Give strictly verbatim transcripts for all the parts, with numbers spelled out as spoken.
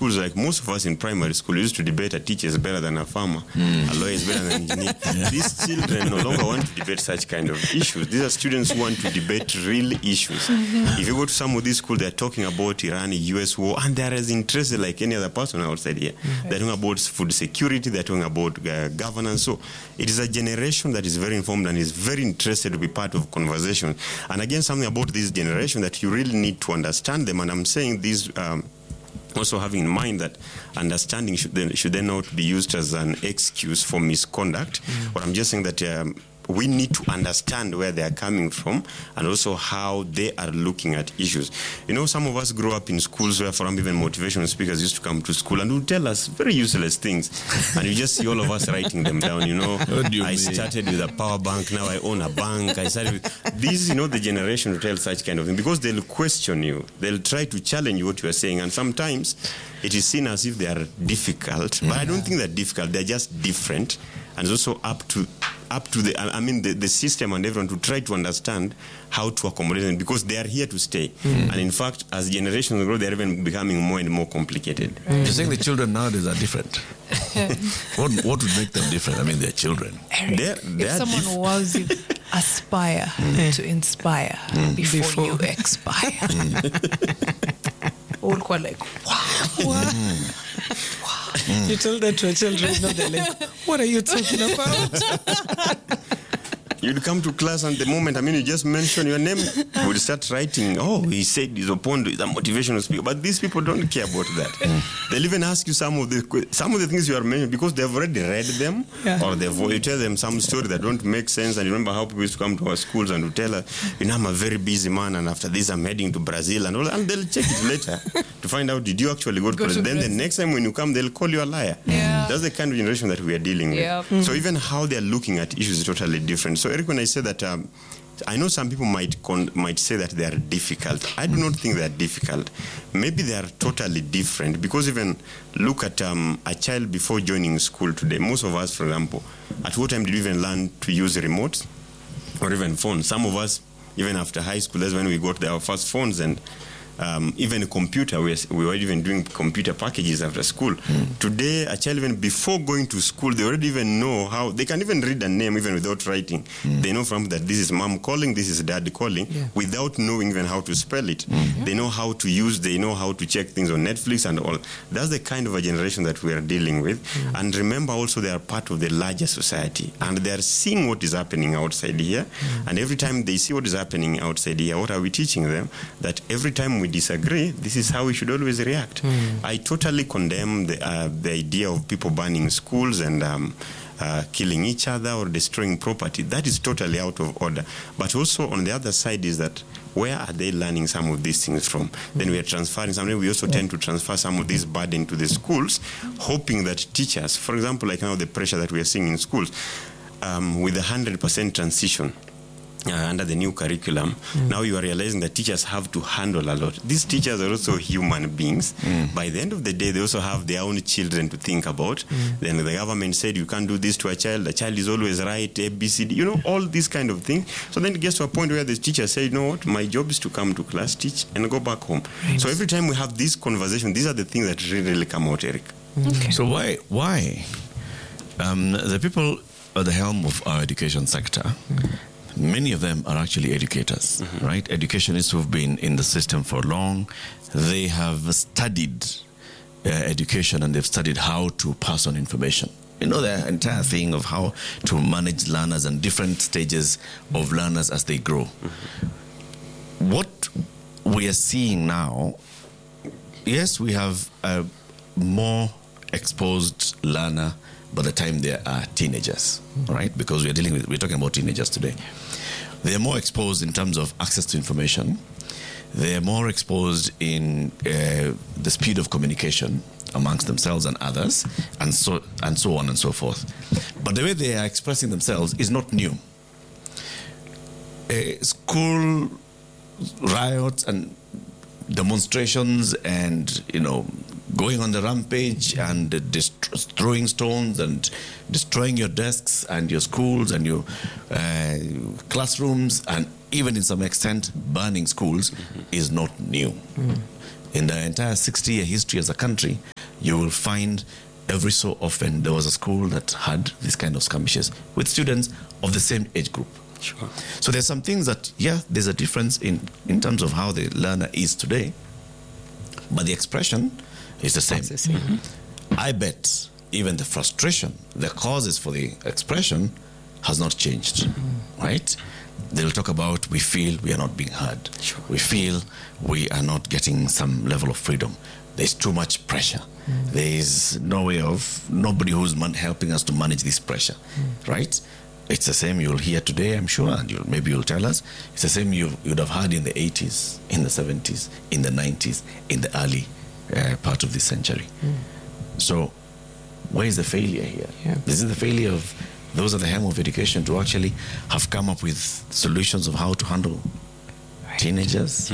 schools, like most of us in primary school, used to debate a teacher is better than a farmer, mm. a lawyer is better than an engineer. Yeah. These children no longer want to debate such kind of issues. These are students who want to debate real issues. Mm-hmm. If you go to some of these schools, they're talking about Iran, U S war, and they're as interested like any other person outside here. Mm-hmm. They're talking about food security, they're talking about uh, governance. So it is a generation that is very informed and is very interested to be part of conversation. And again, something about this generation that you really need to understand them. And I'm saying this um, also having in mind that understanding should then, should then not be used as an excuse for misconduct. Mm. But I'm just saying that um, we need to understand where they are coming from and also how they are looking at issues. You know, some of us grew up in schools where, for even motivational speakers used to come to school and would tell us very useless things. And you just see all of us writing them down, you know. You I mean? started with a power bank, now I own a bank. I started with... This is, you know, the generation to tell such kind of thing because they'll question you. They'll try to challenge what you are saying. And sometimes it is seen as if they are difficult. Mm-hmm. But I don't think they're difficult. They're just different. And it's also up to up to the I mean the, the system and everyone to try to understand how to accommodate them because they are here to stay. Mm. And in fact, as generations grow, they're even becoming more and more complicated. Mm. You're saying the children nowadays are different. what what would make them different? I mean, they're children. Eric, they're, they're if someone diff- was you, aspire mm. to inspire mm. before, before you expire. Mm. All quite like wow. wow. Mm. wow. Mm. You tell that to a children, no, they're like, what are you talking about? You'd come to class and the moment, I mean, you just mention your name, we'll start writing, oh, he said he's Opondo, he's a motivational speaker. But these people don't care about that. Mm. They'll even ask you some of the some of the things you are mentioning because they've already read them yeah. or they've, you tell them some story that don't make sense. And you remember how people used to come to our schools and to tell us, you know, I'm a very busy man and after this I'm heading to Brazil and all, and they'll check it later to find out, did you actually go to go Brazil? To then Brazil. The next time when you come, they'll call you a liar. Yeah. That's the kind of generation that we are dealing with. Yeah. Mm-hmm. So even how they're looking at issues is totally different. So Eric, when I say that, um, I know some people might con- might say that they are difficult. I do not think they are difficult. Maybe they are totally different because even look at um, a child before joining school today. Most of us, for example, at what time did we even learn to use remotes or even phones? Some of us, even after high school, that's when we got our first phones and Um, even a computer, we, we were even doing computer packages after school. Mm. Today, a child, even before going to school, they already even know how, they can even read a name even without writing. Mm. They know from that this is mom calling, this is dad calling, yeah. without knowing even how to spell it. Mm-hmm. They know how to use, they know how to check things on Netflix and all. That's the kind of a generation that we are dealing with. Mm. And remember also they are part of the larger society. And they are seeing what is happening outside here. Mm. And every time they see what is happening outside here, what are we teaching them? That every time we disagree, this is how we should always react. Mm. I totally condemn the, uh, the idea of people burning schools and um, uh, killing each other or destroying property. That is totally out of order. But also on the other side is that where are they learning some of these things from? Mm. Then we are transferring something. We also yeah. tend to transfer some of this burden to the schools, hoping that teachers, for example, like now the pressure that we are seeing in schools, um, with a one hundred percent transition, Uh, under the new curriculum, mm. now you are realizing that teachers have to handle a lot. These teachers are also human beings. Mm. By the end of the day, they also have their own children to think about. Mm. Then the government said you can't do this to a child. The child is always right, A, B, C, D, you know, all these kind of things. So then it gets to a point where the teacher said, you know what, my job is to come to class, teach, and go back home. Right. So every time we have this conversation, these are the things that really, really come out, Eric. Mm. Okay. So why, why um, the people at the helm of our education sector, mm. many of them are actually educators, mm-hmm. right? Educationists who've been in the system for long. They have studied uh, education and they've studied how to pass on information. You know, the entire thing of how to manage learners and different stages of learners as they grow. Mm-hmm. What we are seeing now, yes, we have a more exposed learner by the time they are teenagers, right? Because we are dealing with, we're talking about teenagers today. They are more exposed in terms of access to information. They are more exposed in uh, the speed of communication amongst themselves and others, and so and so on and so forth. But the way they are expressing themselves is not new. Uh, school riots and demonstrations and, you know, going on the rampage and dest- throwing stones and destroying your desks and your schools and your uh, classrooms and even in some extent burning schools mm-hmm. is not new. Mm. In the entire sixty-year history as a country, you will find every so often there was a school that had this kind of skirmishes with students of the same age group. Sure. So there's some things that, yeah, there's a difference in, in terms of how the learner is today, but the expression is the same. It's the same. Mm-hmm. I bet even the frustration, the causes for the expression has not changed, mm-hmm. right? They'll talk about, we feel we are not being heard. Sure. We feel we are not getting some level of freedom. There's too much pressure. Mm. There is no way of, nobody who's man- helping us to manage this pressure, mm. right? It's the same you'll hear today, I'm sure, and you'll, maybe you'll tell us. It's the same you would have heard in the eighties, in the seventies, in the nineties, in the early uh, part of this century. Mm. So where is the failure here? Yeah. This is the failure of those at the helm of education to actually have come up with solutions of how to handle right. teenagers.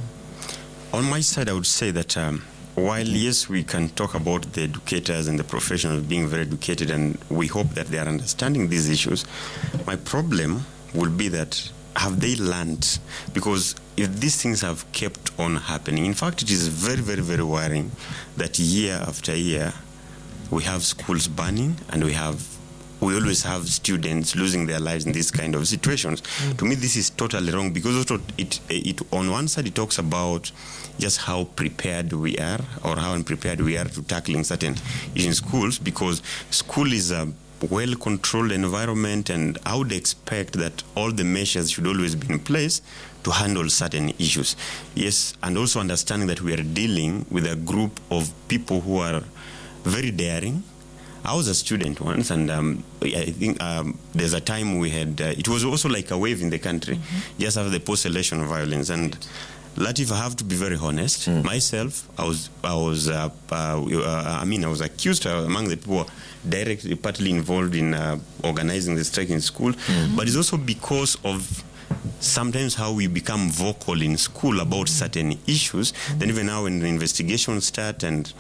Mm-hmm. On my side, I would say that um, while, yes, we can talk about the educators and the professionals being very educated, and we hope that they are understanding these issues, my problem will be that have they learned? Because if these things have kept on happening, in fact, it is very, very, very worrying that year after year we have schools burning and we have we always have students losing their lives in these kind of situations. Mm. To me, this is totally wrong, because it, it, on one side, it talks about just how prepared we are or how unprepared we are to tackling certain issues in schools, because school is a well-controlled environment, and I would expect that all the measures should always be in place to handle certain issues. Yes, and also understanding that we are dealing with a group of people who are very daring. I was a student once, and um, I think um, there's a time we had, uh, it was also like a wave in the country, mm-hmm. just after the post-election violence. And Latif, I have to be very honest, mm. myself, I was, I was, uh, uh, uh, I mean, I was accused uh, among the people directly, partly involved in uh, organizing the strike in school, mm-hmm. but it's also because of sometimes how we become vocal in school about certain issues, mm-hmm. then even now when the investigations start and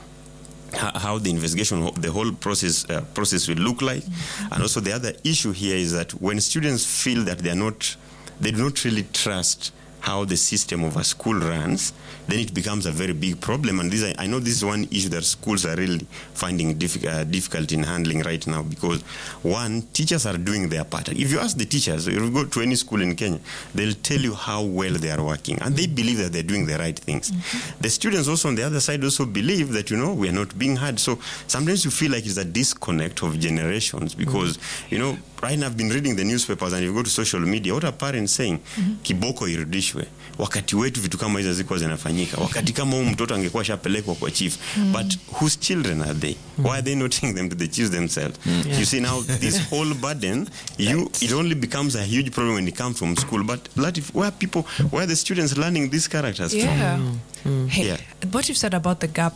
how the investigation, the whole process uh, process will look like. Mm-hmm. And also the other issue here is that when students feel that they are not, they do not really trust how the system of a school runs, then it becomes a very big problem. And this, I, I know this is one issue that schools are really finding diffi- uh, difficult in handling right now, because one, teachers are doing their part. If you ask the teachers, if you go to any school in Kenya, they'll tell you how well they are working, and they believe that they're doing the right things. Mm-hmm. The students also on the other side also believe that, you know, we are not being heard. So sometimes you feel like it's a disconnect of generations, because, mm-hmm. you know, right now I've been reading the newspapers, and you go to social media, what are parents saying? Mm-hmm. Kiboko irudishwe. Wakati wetu vitu kama hizo zilikuwa zinafanyika. Wakati kama huyu mtoto angekuwa shapelekwa kwa chief. Mm-hmm. But whose children are they? Mm-hmm. Why are they not taking them to the chiefs themselves? Mm-hmm. Yeah. You see now this whole burden, you right. it only becomes a huge problem when it comes from school. But Latif, where are people, where are the students learning these characters yeah. from? Mm-hmm. Hey, yeah. What you've said about the gap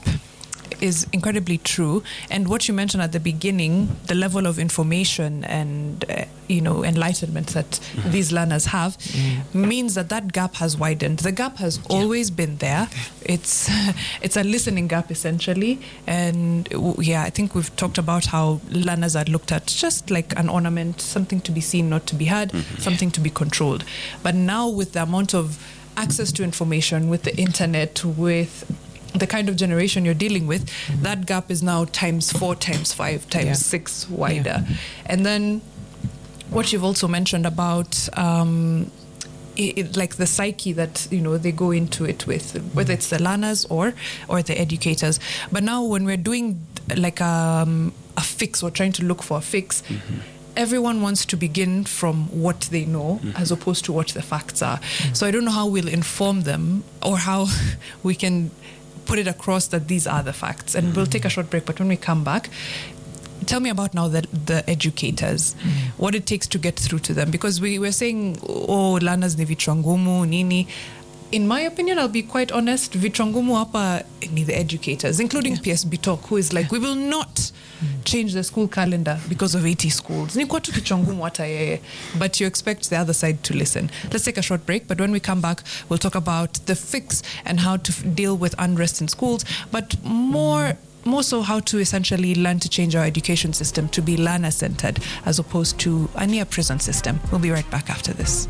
is incredibly true, and what you mentioned at the beginning, the level of information and uh, you know enlightenment that mm-hmm. these learners have, mm-hmm. means that that gap has widened. The gap has yeah. always been there. It's it's a listening gap essentially, and yeah, I think we've talked about how learners are looked at just like an ornament, something to be seen, not to be heard, mm-hmm. something to be controlled. But now with the amount of access to information, with the internet, with the kind of generation you're dealing with, mm-hmm. that gap is now times four, times five, times yeah. six wider. Yeah. And then what you've also mentioned about um, it, it, like the psyche that, you know, they go into it with, whether it's the learners or or the educators. But now when we're doing like um, a fix, or trying to look for a fix, mm-hmm. everyone wants to begin from what they know, mm-hmm. as opposed to what the facts are. Mm-hmm. So I don't know how we'll inform them, or how we can put it across that these are the facts. And mm-hmm. we'll take a short break, but when we come back, tell me about now the, the educators, mm-hmm. what it takes to get through to them. Because we were saying, oh, learners ni vichwa ngumu, nini. In my opinion, I'll be quite honest, vichwa ngumu hapa ni the educators, including yeah. P S B Talk, who is like, we will not change the school calendar because of eighty schools. Ni kwa tu kichwa ngumu hata yeye. But you expect the other side to listen. Let's take a short break, but when we come back, we'll talk about the fix and how to f- deal with unrest in schools, but more more so how to essentially learn to change our education system to be learner-centered as opposed to a near prison system. We'll be right back after this.